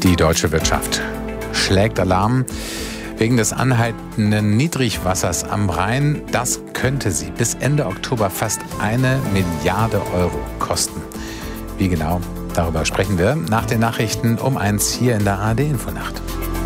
Die deutsche Wirtschaft schlägt Alarm wegen des anhaltenden Niedrigwassers am Rhein. Das könnte sie bis Ende Oktober fast 1 Milliarde Euro kosten. Wie genau? Darüber sprechen wir nach den Nachrichten um 1 hier in der ARD Infonacht.